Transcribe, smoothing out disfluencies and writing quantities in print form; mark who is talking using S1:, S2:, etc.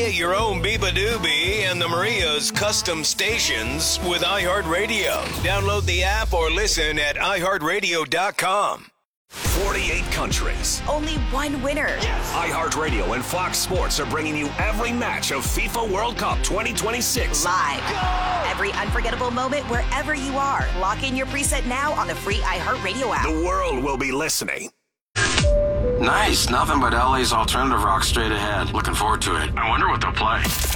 S1: Create your own Biba Doobie and the Maria's custom stations with iHeartRadio. Download the app or listen at iHeartRadio.com.
S2: 48 countries.
S3: Only one winner.
S2: Yes. iHeartRadio and Fox Sports are bringing you every match of FIFA World Cup 2026.
S3: Live. Go! Every unforgettable moment wherever you are. Lock in your preset now on the free iHeartRadio app.
S2: The world will be listening.
S4: Nice. Nothing but LA's alternative rock straight ahead. Looking forward to it. I wonder what they'll play.